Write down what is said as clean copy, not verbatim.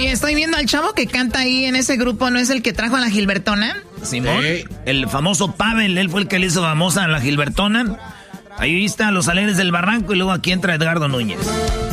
Oye, estoy viendo al chavo que canta ahí en ese grupo, ¿no es el que trajo a la Gilbertona? Simón, el famoso Pavel, él fue el que le hizo famosa a la Gilbertona. Ahí está Los Alegres del Barranco y luego aquí entra Edgardo Núñez.